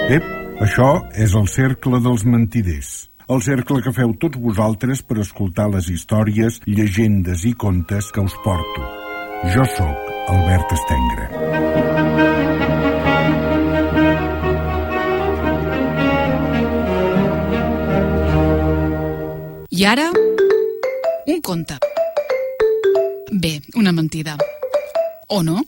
Això és el Cercle dels Mentiders. El cercle que feu tots vosaltres per escoltar les històries, llegendes i contes que us porto. Jo sóc Albert Estengre. I ara, un conte. Bé, una mentida. O no?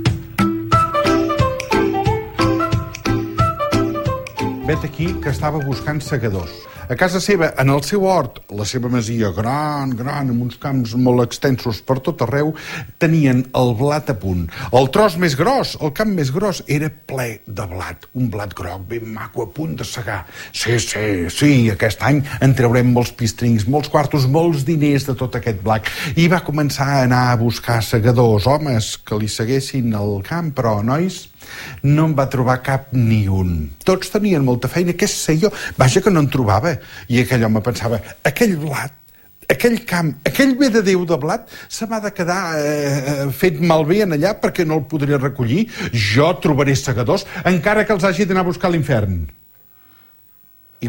Vet aquí que estava buscant segadors. A casa seva, en el seu hort, la seva masia gran, amb uns camps molt extensos per tot arreu, tenien el blat a punt. El tros més gros, el camp més gros, era ple de blat. Un blat groc ben maco a punt de segar. Sí, aquest any en traurem molts pistrings, molts quartos, molts diners de tot aquest blat. I va començar a anar a buscar segadors, homes que li seguessin el camp, però, nois, no en va trobar cap ni un. Tots tenien molta feina, què sé jo? Vaja que no en trobava. I aquell home pensava, aquell blat, aquell camp, aquell bé de Déu de blat se m'ha de quedar fet malbé en allà perquè no el podré recollir. Jo trobaré segadors, encara que els hagi d'anar a buscar a l'infern. I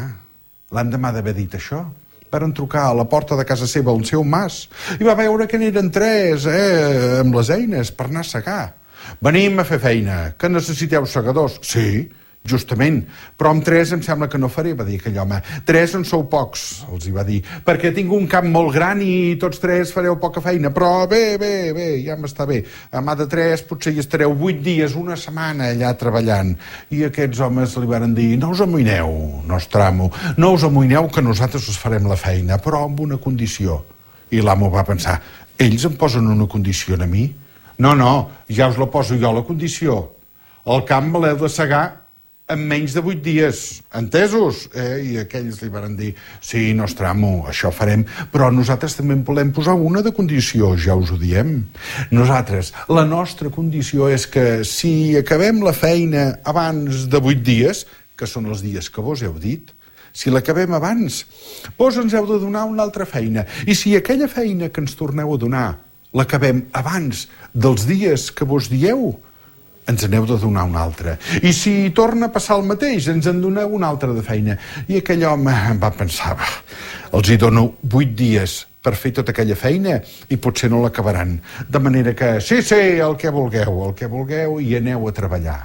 l'endemà d'haver dit això, varen trucar a la porta de casa seva, al seu mas, i va veure que n'eren tres, amb les eines per anar a segar. Venim a fer feina, que necessiteu segadors? Sí, justament, però amb 3 em sembla que no faré, va dir aquell home. 3 en sou pocs, els hi va dir, perquè tinc un camp molt gran i tots 3 fareu poca feina, però bé, ja m'està bé. A mà de 3 potser hi estareu 8 dies, una setmana allà treballant. I aquests homes li varen dir, no us amoïneu, Nostramo, no us amoïneu que nosaltres us farem la feina, però amb una condició. I l'amo va pensar, ells em posen una condició a mi? No, ja us la poso jo, la condició. El camp me l'heu de segar en menys de 8 dies, entesos? I aquells li van dir, sí, Nostramo, això farem, però nosaltres també en volem posar una de condició, ja us ho diem. Nosaltres, la nostra condició és que si acabem la feina abans de 8 dies, que són els dies que vos heu dit, si l'acabem abans, vos ens heu de donar una altra feina. I si aquella feina que ens torneu a donar l'acabem abans dels dies que vos dieu, ens n'heu de donar una altra. I si torna a passar el mateix, ens en doneu una altra de feina. I aquell home va pensar, els hi dono 8 dies per fer tota aquella feina i potser no l'acabaran. De manera que, sí, el que vulgueu i aneu a treballar.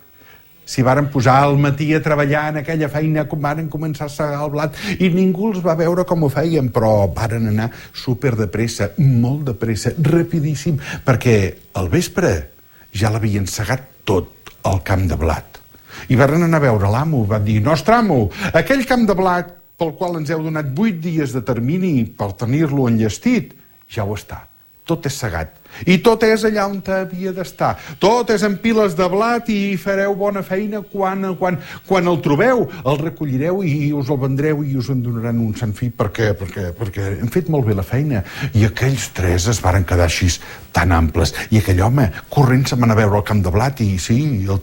S'hi varen posar al matí a treballar en aquella feina, varen començar a segar el blat i ningú els va veure com ho feien, però varen anar super de pressa, molt de pressa, rapidíssim, perquè al vespre ja l'havien segat tot el camp de blat. I varen anar a veure l'amo, van dir, Nostramo, aquell camp de blat pel qual ens heu donat 8 dies de termini per tenir-lo enllestit, ja ho està. Tot és segat. I tot és allà on havia d'estar. Tot és en piles de blat i fareu bona feina quan el trobeu. El recollireu i us el vendreu i us en donaran un sant fi perquè hem fet molt bé la feina. I aquells 3 es varen quedar així tan amples. I aquell home, corrent, se'n va anar a veure el camp de blat i sí, el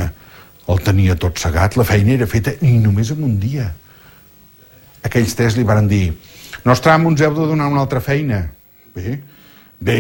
tenia tot segat. La feina era feta i només en un dia. Aquells 3 li varen dir, Nostramo, ens heu de donar una altra feina. Bé,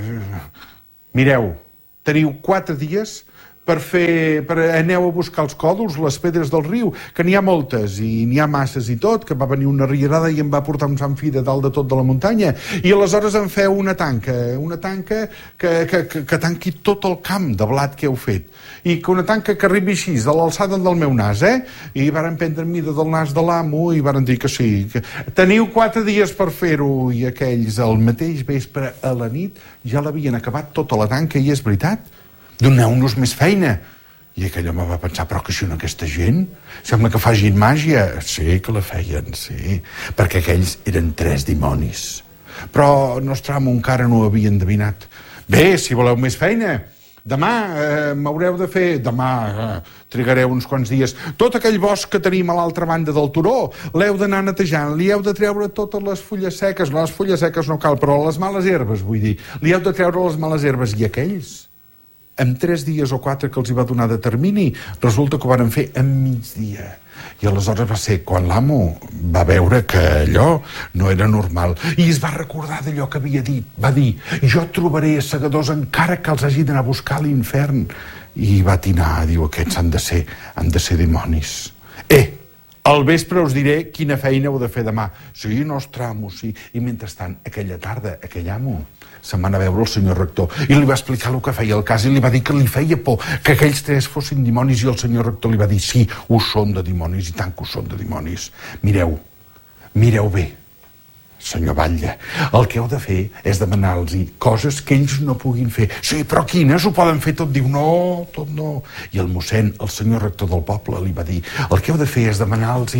mireu, teniu 4 dies per aneu a buscar els còdols, les pedres del riu, que n'hi ha moltes i n'hi ha masses i tot, que va venir una rierada i em va portar un sant fi de dalt de tot de la muntanya, i aleshores em feu una tanca que tanqui tot el camp de blat que heu fet, i que una tanca que arribi així, de l'alçada del meu nas, I varen prendre mida del nas de l'amo i varen dir que sí, que teniu 4 dies per fer-ho, i aquells al mateix vespre a la nit ja l'havien acabat tota la tanca, i és veritat, doneu-nos més feina. I aquell home va pensar, però que són aquesta gent? Sembla que facin màgia. Sí, que la feien, sí, perquè aquells eren 3 dimonis. Però Nostramo encara no ho havia endevinat. Bé, si voleu més feina, demà m'haureu de fer, demà trigareu uns quants dies, tot aquell bosc que tenim a l'altra banda del turó, l'heu d'anar netejant, li heu de treure totes les fulles seques no cal, però les males herbes, vull dir, li heu de treure les males herbes, i aquells, en 3 dies o 4 que els hi va donar de termini, resulta que ho van fer en migdia. I aleshores va ser quan l'amo va veure que allò no era normal i es va recordar d'allò que havia dit. Va dir, jo trobaré segadors encara que els hagi d'anar a buscar a l'infern. i va atinar, diu, aquests han de ser dimonis. Al vespre us diré quina feina heu de fer demà. Sí, nostre amo, sí. I mentrestant, aquella tarda, aquell amo se'n va anar a veure el senyor rector i li va explicar el que feia el cas i li va dir que li feia por que aquells tres fossin dimonis, i el senyor rector li va dir, sí, ho són de dimonis, i tant que ho són de dimonis. Mireu bé, senyor Batlle, el que heu de fer és demanar-los coses que ells no puguin fer. Sí, però quines? Ho poden fer tot? Diu, no, tot no. I el mossèn, el senyor rector del poble, li va dir, el que heu de fer és demanar-los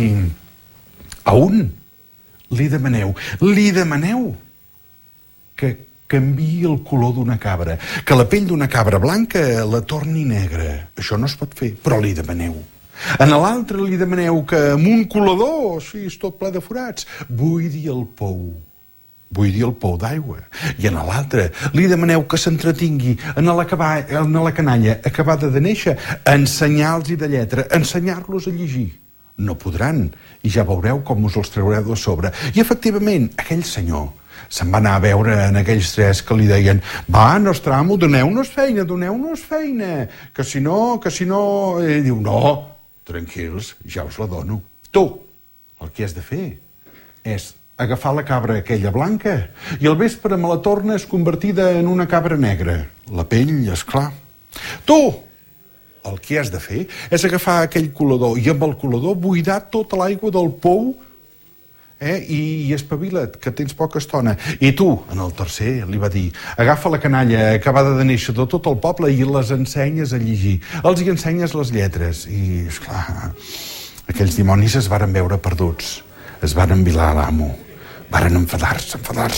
a un. Li demaneu que canviï el color d'una cabra, que la pell d'una cabra blanca la torni negra. Això no es pot fer, però li demaneu. A l'altre li demaneu que amb un colador, sí, és tot ple de forats, buidi el pou d'aigua. I a l'altre li demaneu que s'entretingui en la canalla acabada de néixer a ensenyar-los de lletra, ensenyar-los a llegir. No podran, i ja veureu com us els traureu de sobre. I efectivament, aquell senyor se'n va anar a veure en aquells tres que li deien, va, nostre amo, doneu-nos feina, que si no... I diu, no, tranquils, ja us la dono. Tu, el que has de fer és agafar la cabra aquella blanca i al vespre me la tornes convertida en una cabra negra. La pell, esclar. Tu, el que has de fer és agafar aquell colador i amb el colador buidar tota l'aigua del pou i espavila't, que tens poca estona. I tu, en el tercer, li va dir, agafa la canalla acabada de néixer de tot el poble i les ensenyes a llegir. Els hi ensenyes les lletres. I, esclar, aquells dimonis es varen veure perduts. Es varen vilar a l'amo. Varen enfadar-se.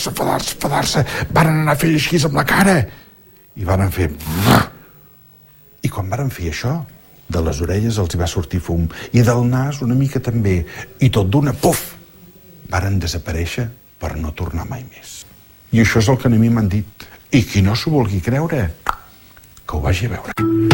Varen anar a fer així amb la cara. I varen fer... I quan varen fer això, de les orelles els hi va sortir fum. I del nas una mica també. I tot d'una, puf! Varen desaparèixer per no tornar mai més. I això és el que a mi m'han dit. I qui no s'ho vulgui creure, que ho vagi a veure.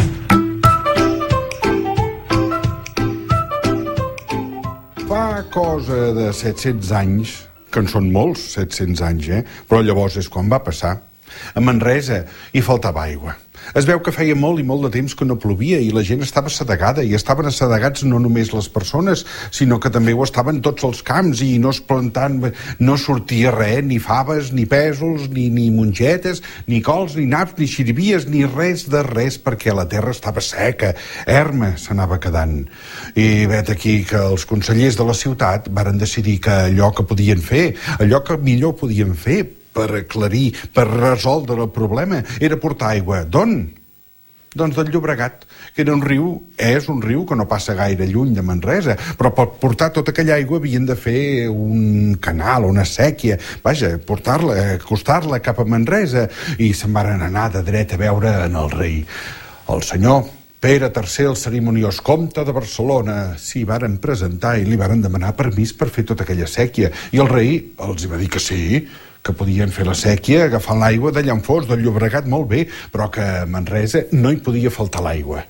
Fa cosa de 700 anys, que en són molts, 700 anys, però llavors és quan va passar, a Manresa hi faltava aigua. Es veu que feia molt i molt de temps que no plovia i la gent estava assedegada, i estaven assedegats no només les persones, sinó que també ho estaven tots els camps, i no es plantant, no sortia res, ni faves, ni pèsols, ni mongetes, ni cols, ni naps, ni xirivies, ni res de res, perquè la terra estava seca, erma s'anava quedant. I vet aquí que els consellers de la ciutat varen decidir que allò que podien fer, allò que millor podien fer per aclarir, per resoldre el problema, era portar aigua. D'on? Doncs del Llobregat, que era és un riu que no passa gaire lluny de Manresa, però per portar tota aquella aigua havien de fer un canal, una sèquia, vaja, acostar-la cap a Manresa, i se'n varen anar de dret a veure en el rei. El senyor Pere III, el cerimoniós comte de Barcelona, s'hi varen presentar i li varen demanar permís per fer tota aquella sèquia, i el rei els va dir que sí, que podien fer la sèquia agafant l'aigua d'allà on fos, del Llobregat, molt bé, però que a Manresa no hi podia faltar l'aigua.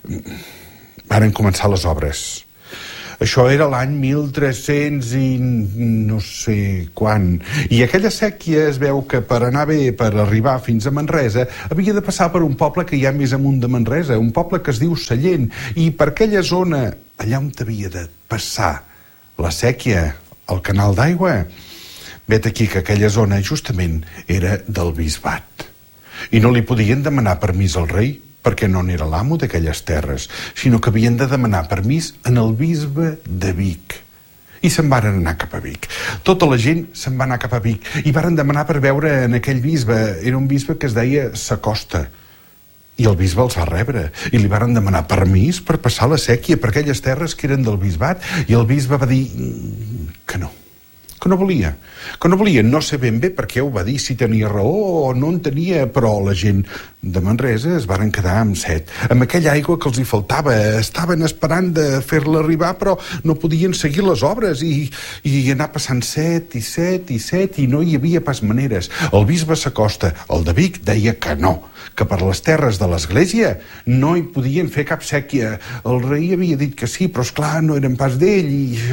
Varen començar les obres. Això era l'any 1300 i no sé quan. I aquella sèquia es veu que per anar bé, per arribar fins a Manresa, havia de passar per un poble que hi ha més amunt de Manresa, un poble que es diu Sallent, i per aquella zona, allà on havia de passar la sèquia, el canal d'aigua, vet aquí que aquella zona justament era del bisbat. I no li podien demanar permís al rei, perquè no n'era l'amo d'aquelles terres, sinó que havien de demanar permís en el bisbe de Vic. I se'n varen anar cap a Vic. Tota la gent se'n va anar cap a Vic i varen demanar per veure en aquell bisbe. Era un bisbe que es deia Sacosta. I el bisbe els va rebre i li varen demanar permís per passar la sèquia per aquelles terres que eren del bisbat, i el bisbe va dir que no. Que no volia, no sé ben bé per què ho va dir, si tenia raó o no en tenia, però la gent de Manresa es varen quedar amb set, amb aquella aigua que els hi faltava. Estaven esperant de fer-la arribar, però no podien seguir les obres i anar passant set i no hi havia pas maneres. El bisbe Sacosta, el de Vic, deia que no, que per les terres de l'església no hi podien fer cap sèquia. El rei havia dit que sí, però esclar, no eren pas d'ell,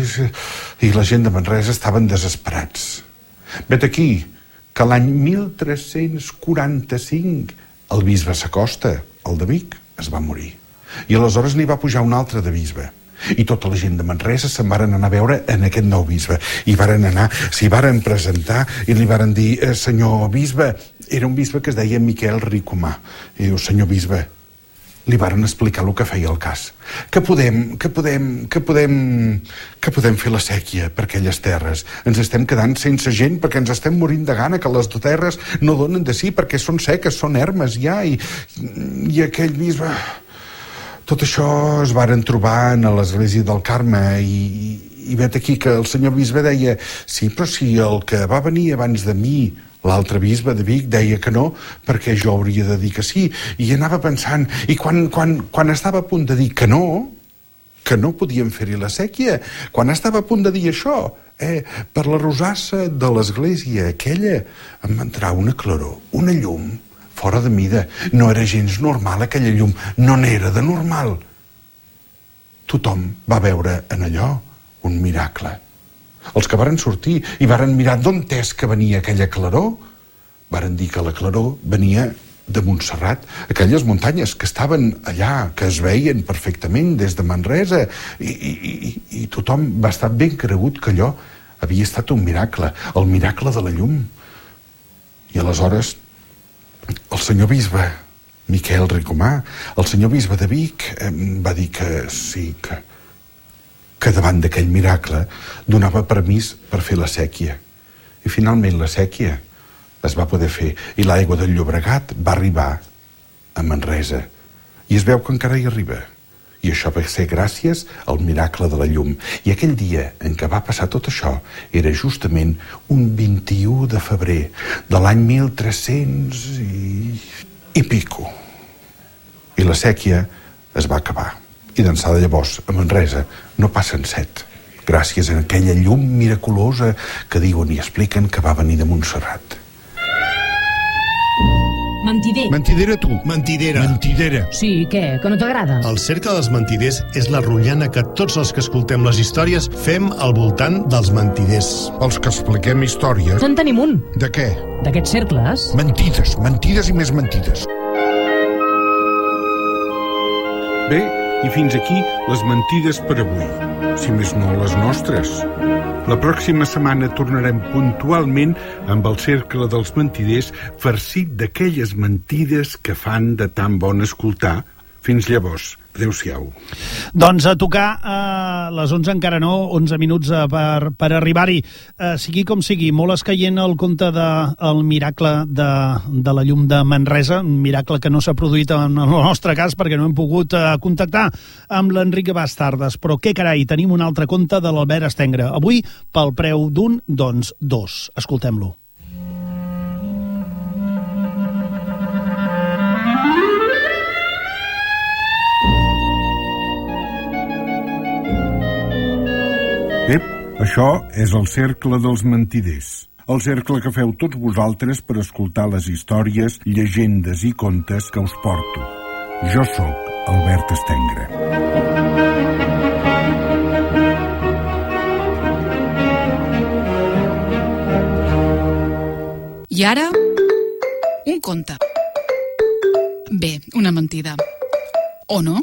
i la gent de Manresa estaven desesperats. Vet aquí que l'any 1345 el bisbe Sacosta, el de Vic, es va morir. I aleshores n'hi va pujar un altre de bisbe. I tota la gent de Manresa se'n varen anar a veure en aquest nou bisbe. I s'hi varen presentar i li varen dir, senyor bisbe, era un bisbe que es deia Miquel Ricomà. I diu, senyor bisbe, li varen explicar el que feia el cas. Que podem fer la sèquia per aquelles terres. Ens estem quedant sense gent perquè ens estem morint de gana, que les terres no donen de si perquè són seques, són ermes ja, i aquell bisbe... Tot això es varen trobar a l'església del Carme i vet aquí que el senyor bisbe deia sí, però si el que va venir abans de mi, l'altre bisbe de Vic, deia que no, perquè jo hauria de dir que sí. I anava pensant, i quan estava a punt de dir que no podíem fer-hi la sèquia, quan estava a punt de dir això, per la rosassa de l'església aquella em va entrar una claror, una llum, fora de mida. No era gens normal aquella llum, no n'era de normal. Tothom va veure en allò un miracle. Els que varen sortir i varen mirar d'on és que venia aquella claror, varen dir que la claror venia de Montserrat, aquelles muntanyes que estaven allà, que es veien perfectament des de Manresa, i tothom va estar ben cregut que allò havia estat un miracle, el miracle de la llum. I aleshores el senyor bisbe Miquel Ricomà, el senyor bisbe de Vic, va dir que sí, que davant d'aquell miracle donava permís per fer la sèquia. I finalment la sèquia es va poder fer i l'aigua del Llobregat va arribar a Manresa. I es veu que encara hi arriba. I això va ser gràcies al miracle de la llum. I aquell dia en què va passar tot això era justament un 21 de febrer de l'any 1300 i pico. I la sèquia es va acabar. I d'ençà de llavors, a Manresa, no passen 7. Gràcies a aquella llum miraculosa que diuen i expliquen que va venir de Montserrat. Mentider. Mentidera tu. Mentidera. Mentidera. Sí, què? Que no t'agrada? El Cercle dels Mentiders és la rotllana que tots els que escoltem les històries fem al voltant dels mentiders. Els que expliquem històries... En tenim un. De què? D'aquests cercles. Mentides, mentides i més mentides. Bé, i fins aquí les mentides per avui. Si més no, les nostres. La pròxima setmana tornarem puntualment amb el Cercle dels Mentiders farcit d'aquelles mentides que fan de tan bon escoltar. Fins llavors, adéu-siau. Doncs a tocar a les 11 encara no, 11 minuts per arribar-hi. Sigui com sigui, molt escaient el conte del miracle de la llum de Manresa, un miracle que no s'ha produït en el nostre cas perquè no hem pogut contactar amb l'Enric Bastardes. Però què carai, tenim un altre conte de l'Albert Estengre. Avui, pel preu d'un, doncs 2. Escoltem-lo. Ep, això és el Cercle dels Mentiders. El cercle que feu tots vosaltres per escoltar les històries, llegendes i contes que us porto. Jo sóc Albert Estengre. I ara, un conte. Bé, una mentida. O no?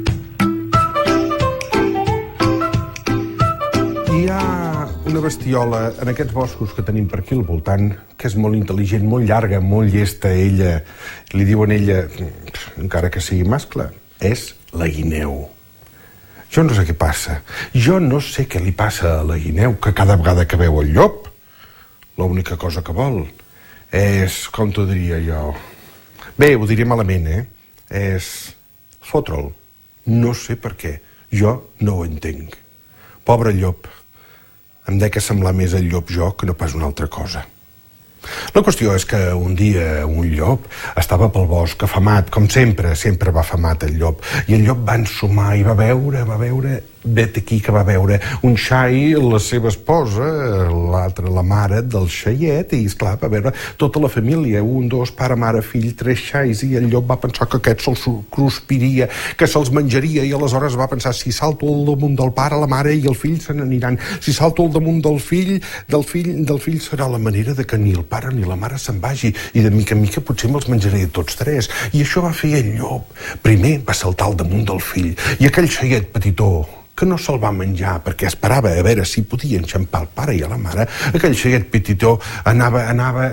Hi ha una bestiola en aquests boscos que tenim per aquí al voltant, que és molt intel·ligent, molt llarga, molt llesta, ella. Li diuen ella, encara que sigui mascle, és la guineu. Jo no sé què passa. Jo no sé què li passa a la guineu, que cada vegada que veu el llop, l'única cosa que vol és, com t'ho diria jo... Bé, ho diré malament, és fotre'l. No sé per què. Jo no ho entenc. Pobre llop. Em dec semblar més el llop jo que no pas una altra cosa. La qüestió és que un dia un llop estava pel bosc afamat, com sempre va afamat el llop, i el llop va ensumar i va veure, vet aquí que va veure un xai, la seva esposa, l'altra, la mare del xaiet, i esclar, va veure tota la família, 1, 2, pare, mare, fill, 3 xais, i el llop va pensar que aquest se'ls cruspiria, que se'ls menjaria, i aleshores va pensar, si salto al damunt del pare, la mare i el fill se n'aniran, si salto al damunt del fill serà la manera de que ni el pare ni la mare se'n vagi i de mica en mica potser me'ls menjaré tots tres. I això va fer el llop. Primer va saltar al damunt del fill i aquell xaiet petitó, que no se'l va menjar perquè esperava a veure si podia enxampar el pare i a la mare, aquell xaiet petitó anava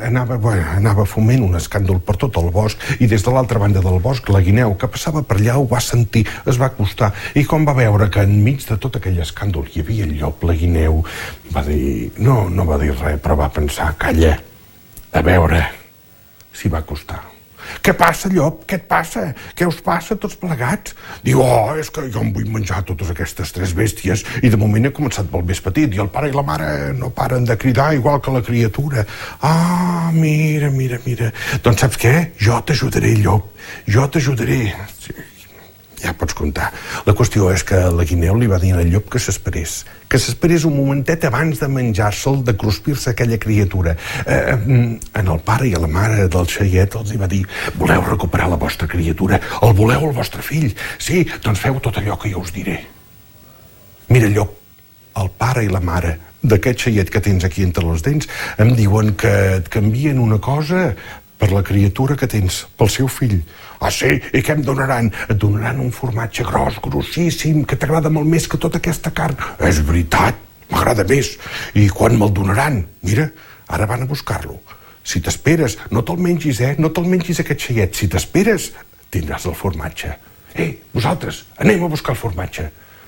foment un escàndol per tot el bosc i des de l'altra banda del bosc la guineu que passava per allà ho va sentir, es va acostar i com va veure que enmig de tot aquell escàndol hi havia el llop, la guineu va dir, no va dir res, però va pensar, calla, a veure, s'hi va acostar. Què passa, llop? Què et passa? Què us passa, tots plegats? Diu, és que jo em vull menjar totes aquestes tres bèsties i de moment he començat pel més petit i el pare i la mare no paren de cridar igual que la criatura. Mira. Doncs saps què? Jo t'ajudaré, llop. Jo t'ajudaré. Sí, ja pots comptar. La qüestió és que la guineu li va dir al llop que s'esperés un momentet abans de menjar-se'l, de cruspir-se aquella criatura. En el pare i a la mare del xaiet els hi va dir, voleu recuperar la vostra criatura? El voleu, el vostre fill? Sí, doncs feu tot allò que jo us diré. Mira, llop, el pare i la mare d'aquest xaiet que tens aquí entre les dents em diuen que et canvien una cosa per la criatura que tens, pel seu fill. Sí? I què em donaran? Et donaran un formatge gros, grossíssim, que t'agrada molt més que tota aquesta carn. És veritat, m'agrada més. I quan me'l donaran? Mira, ara van a buscar-lo. Si t'esperes, no te'l mengis, no te'l mengis aquest xaiet. Si t'esperes, tindràs el formatge. Vosaltres, anem a buscar el formatge.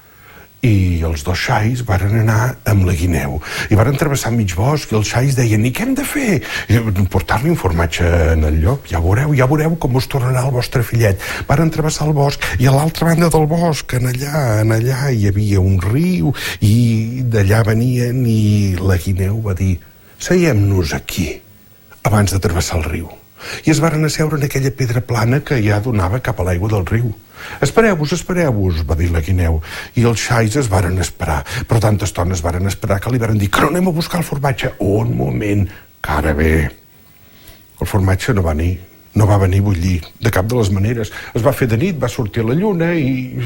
I els dos xais varen anar amb la guineu i varen travessar mig bosc i els xais deien, i què hem de fer? Portar-li un formatge en el llop, ja veureu com us tornarà el vostre fillet. Varen travessar el bosc i a l'altra banda del bosc, en allà hi havia un riu i d'allà venien i la guineu va dir, seiem-nos aquí abans de travessar el riu. I es varen asseure en aquella pedra plana que ja donava cap a l'aigua del riu. Espereu-vos, va dir la guineu. I els xais es varen esperar, però tanta estona es varen esperar que li varen dir que no anem a buscar el formatge. Un moment, que ara ve. El formatge no va venir a bullir, de cap de les maneres. Es va fer de nit, va sortir a la lluna i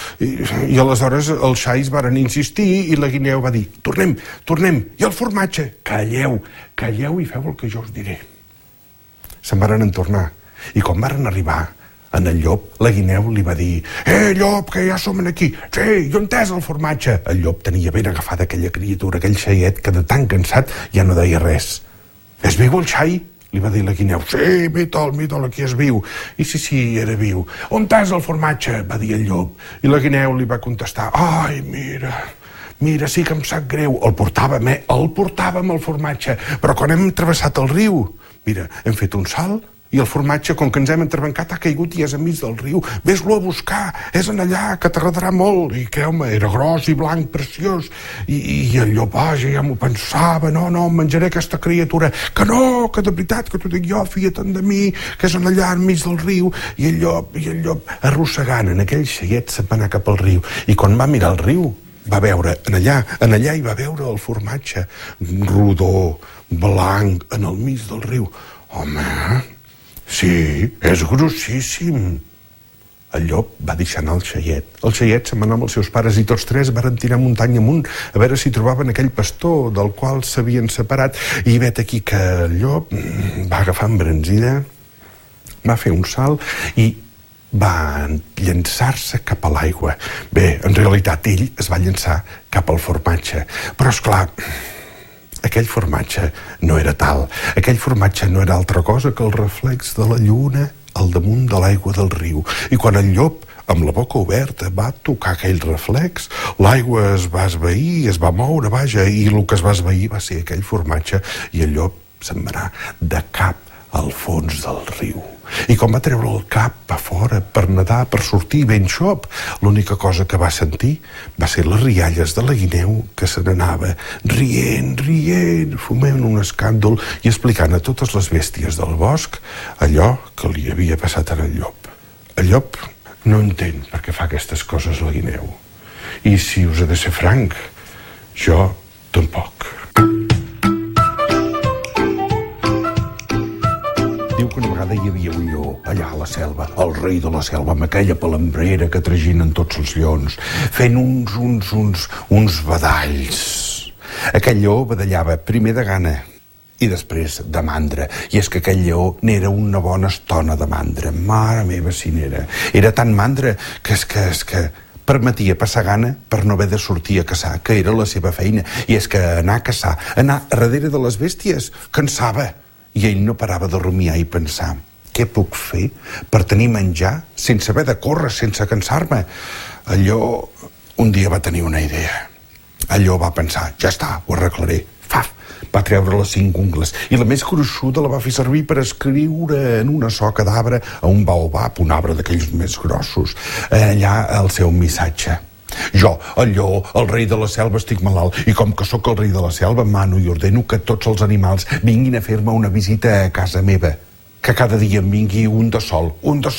aleshores els xais varen insistir i la guineu va dir, tornem, i el formatge? Calleu i feu el que jo us diré. Se'n varen entornar i quan varen arribar en el llop, la guineu li va dir, llop, que ja som aquí. Sí, jo entès el formatge. El llop tenia ben agafada aquella criatura, aquell xaiet que de tan cansat ja no deia res. És viu el xai? Li va dir la guineu. Sí, mita'l, aquí és viu. I sí, era viu. On és el formatge? Va dir el llop. I la guineu li va contestar, ai, mira, sí que em sap greu. El portàvem el formatge, però quan hem travessat el riu, mira, hem fet un salt i el formatge, com que ens hem entrebancat, ha caigut i és enmig del riu. Ves-lo a buscar, és en allà, que t'agradarà molt. I creu-me, era gros i blanc, preciós. I el llop, ja m'ho pensava, no, menjaré aquesta criatura. Que no, que de veritat, que t'ho dic jo, fia-te'n de mi, que és en allà enmig del riu. I el llop, arrossegant en aquell xaiet, se'n va anar cap al riu. I quan va mirar el riu, va veure, en allà hi va veure el formatge, rodó, blanc, en el mig del riu. Home, sí, és grossíssim. El llop va deixar anar el xaiet. El xaiet se'n va anar amb els seus pares i tots tres varen tirar muntanya amunt a veure si trobaven aquell pastor del qual s'havien separat. I vet aquí que el llop va agafar embranzida, va fer un salt i va llançar-se cap a l'aigua. Bé, en realitat ell es va llançar cap al formatge. Però, esclar, aquell formatge no era tal. Aquell formatge no era altra cosa que el reflex de la lluna al damunt de l'aigua del riu. I quan el llop, amb la boca oberta, va tocar aquell reflex, l'aigua es va esvair, es va moure, vaja, i el que es va esvair va ser aquell formatge i el llop se'n va anar de cap al fons del riu. I quan va treure el cap a fora per nedar, per sortir ben xop, l'única cosa que va sentir va ser les rialles de la guineu que se n'anava rient, fumant un escàndol i explicant a totes les bèsties del bosc allò que li havia passat a el llop. El llop no entén per què fa aquestes coses la guineu. I si us he de ser franc, jo tampoc. Diu que una vegada hi havia un lleó allà a la selva, el rei de la selva, amb aquella palambrera que traginen tots els lleons, fent uns badalls. Aquell lleó badallava primer de gana I després de mandra. I és que aquell lleó n'era una bona estona de mandra. Mare meva, si n'era. Era tan mandra que és que permetia passar gana per no haver de sortir a caçar, que era la seva feina. I és que anar a caçar, anar a darrere de les bèsties, cansava. I ell no parava de rumiar i pensar: què puc fer per tenir menjar sense haver de córrer, sense cansar-me? El lleó un dia va tenir una idea. El lleó va pensar: ja està, ho arreglaré. Faf! Va treure les 5 ungles i la més gruixuda la va fer servir per escriure en una soca d'arbre a un baobab, un arbre d'aquells més grossos, allà el seu missatge: jo, el lleó, el rei de la selva, estic malalt, i com que sóc el rei de la selva, mano i ordeno que tots els animals vinguin a fer-me una visita a casa meva, que cada dia em vingui un de sol.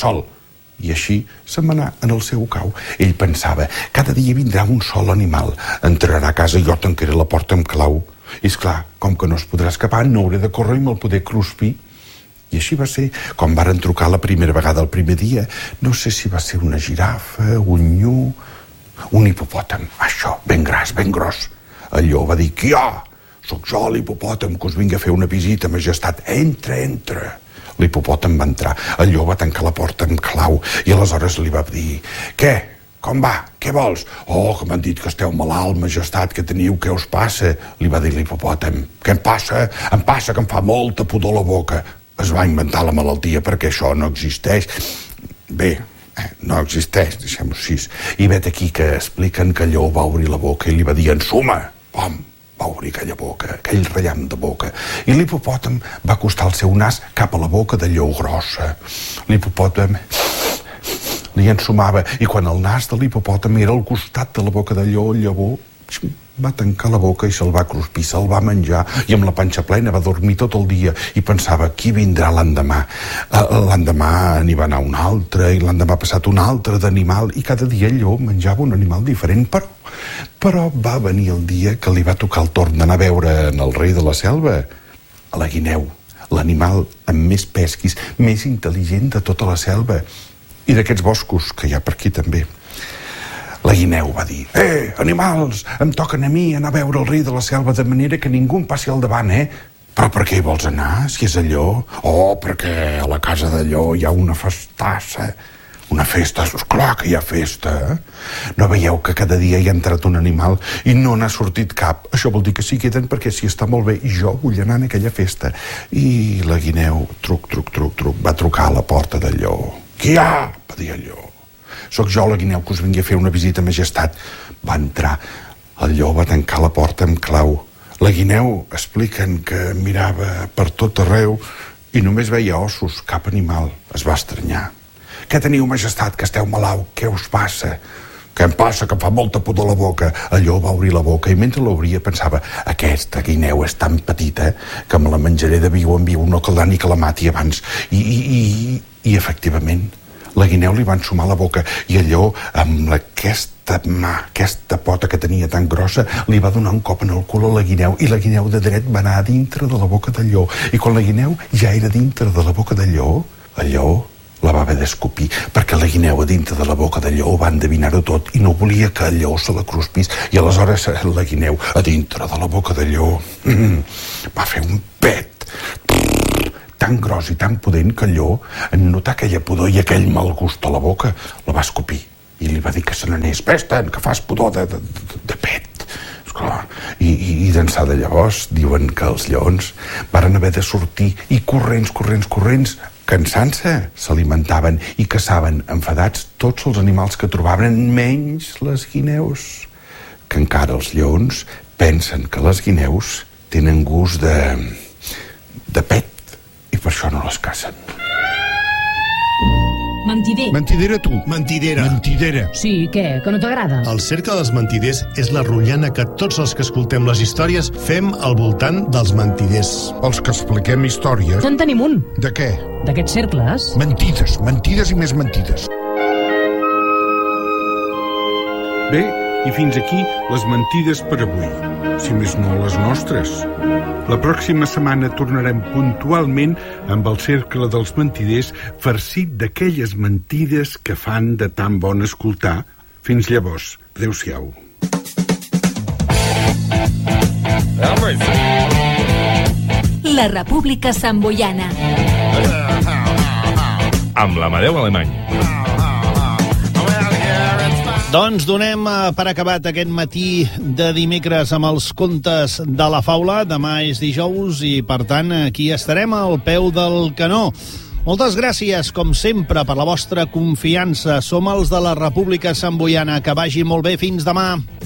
I així se'n va anar en el seu cau. Ell pensava: cada dia vindrà un sol animal, entrarà a casa i jo tancaré la porta amb clau. I esclar, com que no es podrà escapar, no hauré de córrer i me'l poder cruspir. I així va ser. Quan varen trucar la primera vegada, el primer dia, no sé si va ser una girafa, un ñu, un hipopòtam, això, ben gras, ben gros. El lleó va dir: qui hi ha? Soc jo, l'hipopòtam, que us vinc a fer una visita, majestat. Entra. L'hipopòtam va entrar. El lleó va tancar la porta amb clau i aleshores li va dir: què? Com va? Què vols? Oh, que m'han dit que esteu malalt, majestat, que teniu, què us passa? Li va dir l'hipopòtam. Què em passa? Em passa que em fa molta pudor la boca. Es va inventar la malaltia perquè això no existeix. Bé, no existeix, deixem-ho així. I vet aquí que expliquen que el lleó va obrir la boca i li va dir: ensuma! Pom! Va obrir aquella boca, aquell rellam de boca. I l'hipopòtam va acostar el seu nas cap a la boca de lleó grossa. L'hipopòtam li ensumava, i quan el nas de l'hipopòtam era al costat de la boca de lleó, el lleó va tancar la boca i se'l va cruspir, se'l va menjar, i amb la panxa plena va dormir tot el dia i pensava: qui vindrà l'endemà? L'endemà n'hi va anar un altre, i l'endemà passat un altre d'animal, i cada dia el lleó menjava un animal diferent. Però va venir el dia que li va tocar el torn d'anar a veure en el rei de la selva, a la guineu, l'animal amb més pesquis, més intel·ligent de tota la selva i d'aquests boscos que hi ha per aquí també. La guineu va dir: animals, em toquen a mi anar a veure el rei de la selva, de manera que ningú em passi al davant, Però per què hi vols anar, si és el lleó? Oh, perquè a la casa del lleó hi ha una festassa. Una festa? Esclar que hi ha festa, No veieu que cada dia hi ha entrat un animal i no n'ha sortit cap? Això vol dir que s'hi queden perquè s'hi està molt bé i jo vull anar a aquella festa. I la guineu, truc, va trucar a la porta del lleó. Qui hi ha? Va dir el lleó. Soc jo, la guineu, que us vingui a fer una visita, majestat. Va entrar. El lleó va tancar la porta amb clau. La guineu expliquen que mirava per tot arreu i només veia ossos, cap animal. Es va estranyar. Què teniu, majestat, que esteu malalt? Què us passa? Què em passa, que em fa molta pudor la boca? El lleó va obrir la boca i mentre l'obria pensava: aquesta guineu és tan petita que me la menjaré de viu en viu, no caldrà ni que la mati abans. I efectivament, la guineu li va ensumar la boca i el lleó, amb aquesta pota que tenia tan grossa, li va donar un cop en el cul a la guineu i la guineu de dret va anar a dintre de la boca del lleó. I quan la guineu ja era dintre de la boca del lleó, el lleó la va haver d'escopir, perquè la guineu a dintre de la boca del lleó va endevinar-ho tot i no volia que el lleó se la cruspís, i aleshores la guineu a dintre de la boca del lleó va fer un pet tan gros i tan pudent que el lleó, en notar aquella pudor i aquell mal gust a la boca, la va escopir i li va dir que se n'anés: vés-te'n, que fas pudor de pet. Esclar. I d'ençà de llavors diuen que els lleons varen haver de sortir i corrents, cansant-se, s'alimentaven i caçaven enfadats tots els animals que trobaven, menys les guineus, que encara els lleons pensen que les guineus tenen gust de pet i per això no les cacen. Mentider. Mentidera tu. Mentidera. Mentidera. Sí, què? Que no t'agrada? El cercle dels mentiders és la rotllana que tots els que escoltem les històries fem al voltant dels mentiders. Els que expliquem històries... En tenim un. De què? D'aquests cercles. Mentides, mentides i més mentides. Bé, i fins aquí les mentides per avui, si més no les nostres. La pròxima setmana tornarem puntualment amb el cercle dels mentiders, farcit d'aquelles mentides que fan de tan bon escoltar. Fins llavors, adéu-siau. La República Samboiana. Amb l'Amadeu Alemany. Doncs donem per acabat aquest matí de dimecres amb els contes de la faula. Demà és dijous i, per tant, aquí estarem al peu del canó. Moltes gràcies, com sempre, per la vostra confiança. Som els de la República Samboiana. Que vagi molt bé. Fins demà.